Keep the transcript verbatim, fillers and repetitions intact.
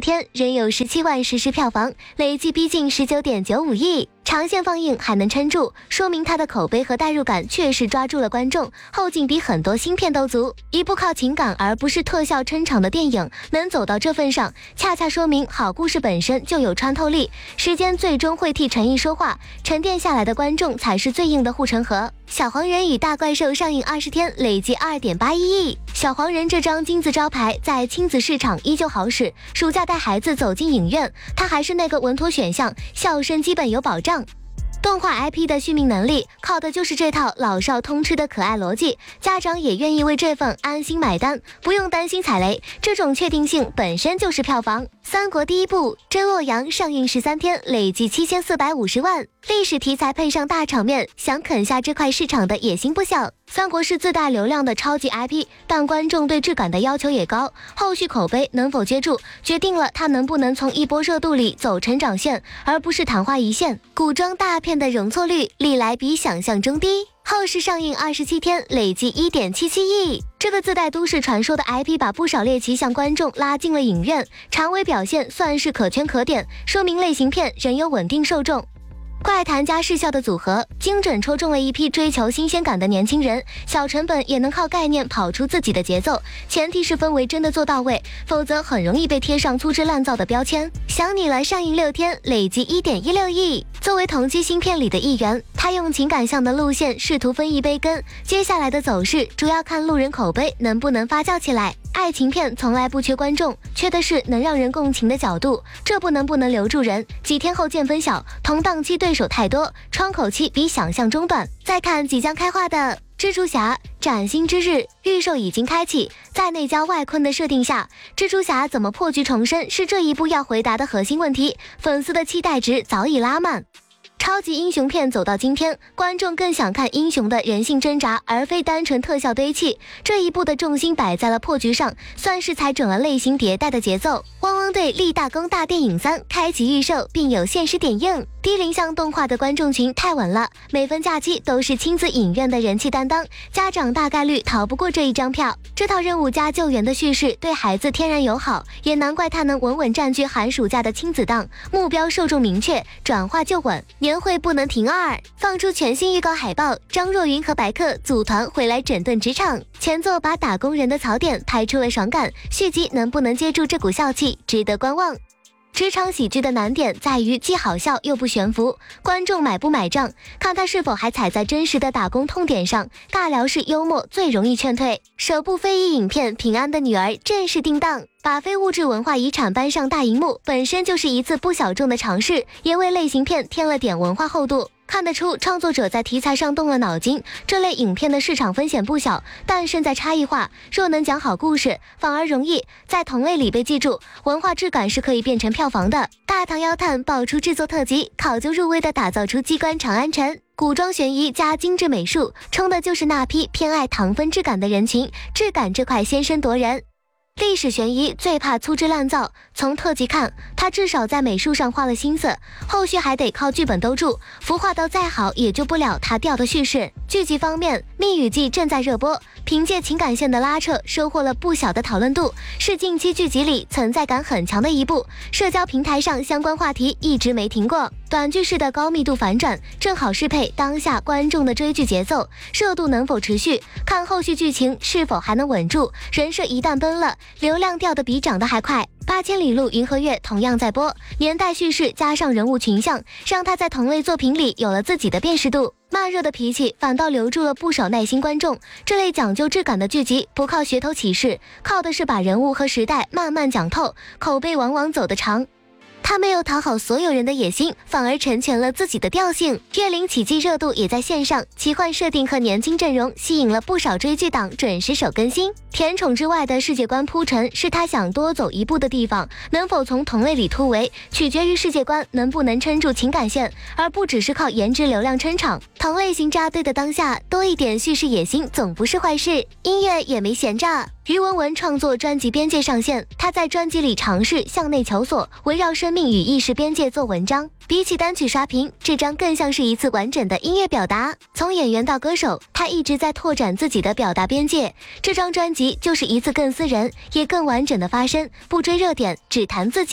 天仍有十七万实时票房，累计逼近 十九点九五亿。长线放映还能撑住，说明它的口碑和代入感确实抓住了观众，后劲比很多新片都足。一部靠情感而不是特效撑场的电影能走到这份上，恰恰说明好故事本身就有穿透力，时间最终会替诚意说话，沉淀下来的观众才是最硬的护城河。小黄人与大怪兽上映二十天，累计 二点八一亿。小黄人这张金字招牌在亲子市场依旧好使，暑假带孩子走进影院，它还是那个稳妥选项，笑声基本有保障。动画 I P 的续命能力靠的就是这套老少通吃的可爱逻辑，家长也愿意为这份安心买单，不用担心踩雷，这种确定性本身就是票房。三国第一部真洛阳上映十三天，累计七千四百五十万，历史题材配上大场面，想啃下这块市场的野心不小。三国是自带流量的超级 I P， 但观众对质感的要求也高，后续口碑能否接住，决定了它能不能从一波热度里走成长线，而不是昙花一现。古装大片的容错率历来比想象中低，后世上映二十七天，累计 一点七七亿。这个自带都市传说的 I P 把不少猎奇向观众拉进了影院，长尾表现算是可圈可点，说明类型片仍有稳定受众。怪谈加视效的组合，精准戳中了一批追求新鲜感的年轻人，小成本也能靠概念跑出自己的节奏，前提是氛围真的做到位，否则很容易被贴上粗制滥造的标签。想你了上映六天，累计 一点一六亿。作为同期新片里的一员，他用情感向的路线试图分一杯羹，接下来的走势主要看路人口碑能不能发酵起来。爱情片从来不缺观众，缺的是能让人共情的角度，这部能不能留住人，几天后见分晓。同档期对手太多，窗口期比想象中短。再看即将开画的蜘蛛侠崭新之日，预售已经开启，在内交外困的设定下，蜘蛛侠怎么破局重生是这一部要回答的核心问题，粉丝的期待值早已拉满。超级英雄片走到今天，观众更想看英雄的人性挣扎，而非单纯特效堆砌。这一部的重心摆在了破局上，算是踩准了类型迭代的节奏。汪汪队立大功大电影三开启预售，并有限时点映。低龄向动画的观众群太稳了，每逢假期都是亲子影院的人气担当，家长大概率逃不过这一张票。这套任务加救援的叙事对孩子天然友好，也难怪它能稳稳占据寒暑假的亲子档，目标受众明确，转化就稳。年会不能停二，放出全新预告海报，张若昀和白客组团回来整顿职场。前作把打工人的槽点拍出了爽感，续集能不能接住这股笑气，值得观望。职场喜剧的难点在于既好笑又不悬浮，观众买不买账，看他是否还踩在真实的打工痛点上。尬聊式幽默最容易劝退。首部非遗影片《平安的女儿》正式定档，把非物质文化遗产搬上大荧幕，本身就是一次不小众的尝试，也为类型片添了点文化厚度。看得出创作者在题材上动了脑筋，这类影片的市场风险不小，但胜在差异化。若能讲好故事，反而容易在同类里被记住，文化质感是可以变成票房的。大唐妖探爆出制作特辑，考究入微的打造出机关长安城，古装悬疑加精致美术，冲的就是那批偏爱糖分质感的人群，质感这块先声夺人。历史悬疑最怕粗制滥造，从特辑看，他至少在美术上花了心思，后续还得靠剧本兜住，服化到再好也救不了他掉的叙事。剧集方面，《蜜雨季》正在热播，凭借情感线的拉扯，收获了不小的讨论度，是近期剧集里存在感很强的一部。社交平台上相关话题一直没停过，短剧式的高密度反转，正好适配当下观众的追剧节奏。热度能否持续，看后续剧情是否还能稳住。人设一旦崩了，流量掉的比涨得还快。八千里路银河月同样在播，年代叙事加上人物群像，让他在同类作品里有了自己的辨识度。慢热的脾气反倒留住了不少耐心观众。这类讲究质感的剧集，不靠噱头起势，靠的是把人物和时代慢慢讲透，口碑往往走得长。他没有讨好所有人的野心，反而成全了自己的调性。月灵奇迹热度也在线上，奇幻设定和年轻阵容吸引了不少追剧党准时守更新。甜宠之外的世界观铺陈是他想多走一步的地方，能否从同类里突围，取决于世界观能不能撑住情感线，而不只是靠颜值流量撑场。同类型扎堆的当下，多一点叙事野心总不是坏事。音乐也没闲着。于文文创作专辑边界上线，他在专辑里尝试向内求索，围绕生命与意识边界做文章。比起单曲刷屏，这张更像是一次完整的音乐表达。从演员到歌手，他一直在拓展自己的表达边界。这张专辑就是一次更私人也更完整的发声，不追热点，只谈自己。